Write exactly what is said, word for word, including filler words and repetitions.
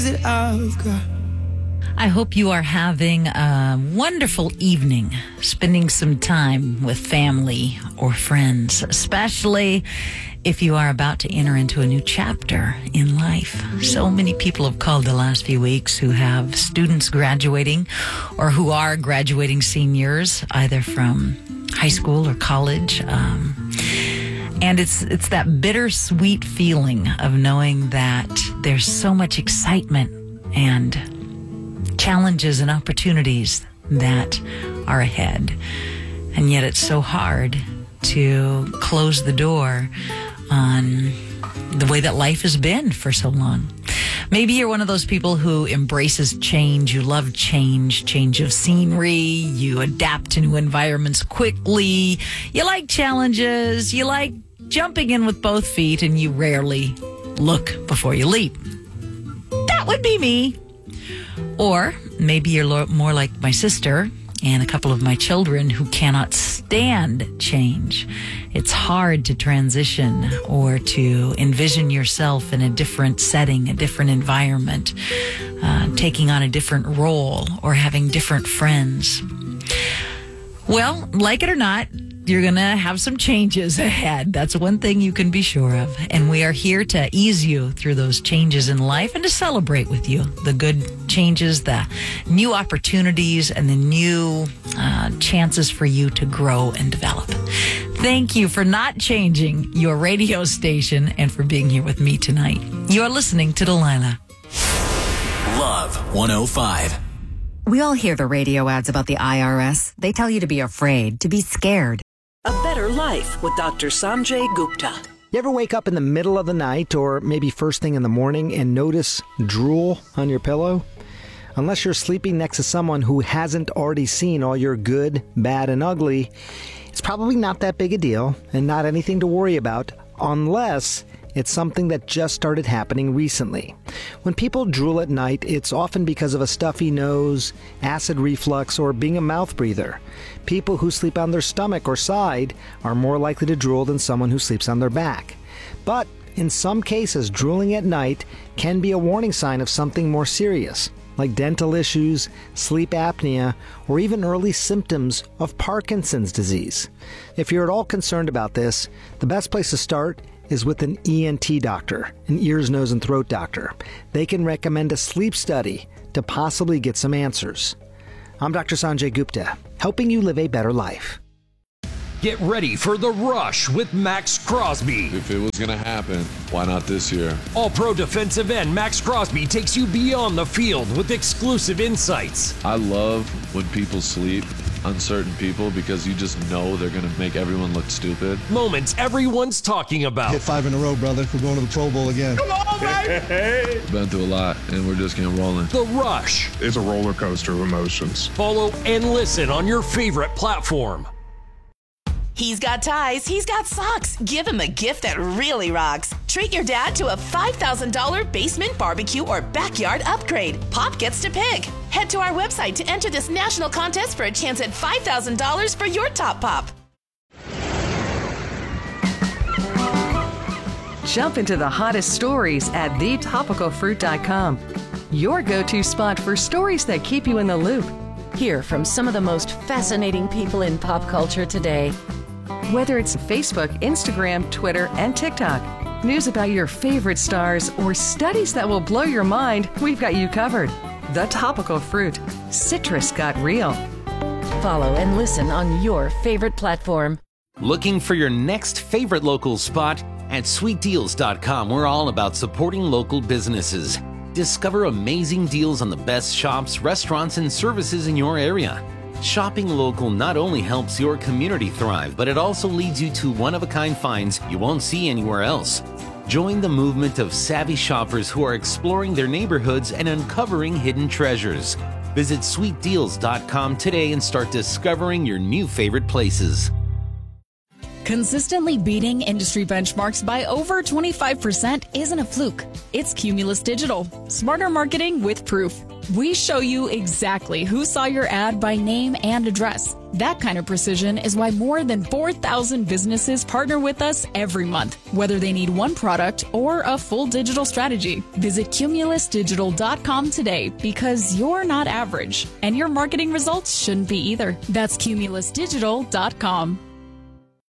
I hope you are having a wonderful evening, spending some time with family or friends, especially if you are about to enter into a new chapter in life. So many people have called the last few weeks who have students graduating or who are graduating seniors, either from high school or college. Um, and it's it's that bittersweet feeling of knowing that there's so much excitement and challenges and opportunities that are ahead. And yet it's so hard to close the door on the way that life has been for so long. Maybe you're one of those people who embraces change. You love change, change of scenery. You adapt to new environments quickly. You like challenges. You like jumping in with both feet, and you rarely look before you leap. That would be me. Or maybe you're lo- more like my sister and a couple of my children who cannot stand change. It's hard to transition or to envision yourself in a different setting, a different environment, uh, taking on a different role or having different friends. Well, like it or not, you're going to have some changes ahead. That's one thing you can be sure of. And we are here to ease you through those changes in life and to celebrate with you the good changes, the new opportunities, and the new uh, chances for you to grow and develop. Thank you for not changing your radio station and for being here with me tonight. You are listening to Delilah. Love one oh five. We all hear the radio ads about the I R S. They tell you to be afraid, to be scared. A Better Life with Doctor Sanjay Gupta. You ever wake up in the middle of the night or maybe first thing in the morning and notice drool on your pillow? Unless you're sleeping next to someone who hasn't already seen all your good, bad, and ugly, it's probably not that big a deal and not anything to worry about unless it's something that just started happening recently. When people drool at night, it's often because of a stuffy nose, acid reflux, or being a mouth breather. People who sleep on their stomach or side are more likely to drool than someone who sleeps on their back. But in some cases, drooling at night can be a warning sign of something more serious, like dental issues, sleep apnea, or even early symptoms of Parkinson's disease. If you're at all concerned about this, the best place to start is with an E N T doctor, an ears, nose, and throat doctor. They can recommend a sleep study to possibly get some answers. I'm Doctor Sanjay Gupta, helping you live a better life. Get ready for The Rush with Max Crosby. If it was going to happen, why not this year? All-pro defensive end Max Crosby takes you beyond the field with exclusive insights. I love when people sleep on certain people because you just know they're going to make everyone look stupid. Moments everyone's talking about. Hit five in a row, brother. We're going to the Pro Bowl again. Come on, baby! Been through a lot, and we're just getting rolling. The Rush. It's a roller coaster of emotions. Follow and listen on your favorite platform. He's got ties, he's got socks. Give him a gift that really rocks. Treat your dad to a five thousand dollars basement barbecue or backyard upgrade. Pop gets to pick. Head to our website to enter this national contest for a chance at five thousand dollars for your top pop. Jump into the hottest stories at the topical fruit dot com. Your go-to spot for stories that keep you in the loop. Hear from some of the most fascinating people in pop culture today. Whether it's Facebook, Instagram, Twitter, and TikTok, news about your favorite stars, or studies that will blow your mind, we've got you covered. The Topical Fruit. Citrus got real. Follow and listen on your favorite platform. Looking for your next favorite local spot? At sweet deals dot com, we're all about supporting local businesses. Discover amazing deals on the best shops, restaurants, and services in your area. Shopping local not only helps your community thrive, but it also leads you to one-of-a-kind finds you won't see anywhere else. Join the movement of savvy shoppers who are exploring their neighborhoods and uncovering hidden treasures. Visit sweet deals dot com today and start discovering your new favorite places. Consistently beating industry benchmarks by over twenty-five percent isn't a fluke. It's Cumulus Digital. Smarter marketing with proof. We show you exactly who saw your ad by name and address. That kind of precision is why more than four thousand businesses partner with us every month, whether they need one product or a full digital strategy. Visit Cumulus Digital dot com today because you're not average, and your marketing results shouldn't be either. That's Cumulus Digital dot com.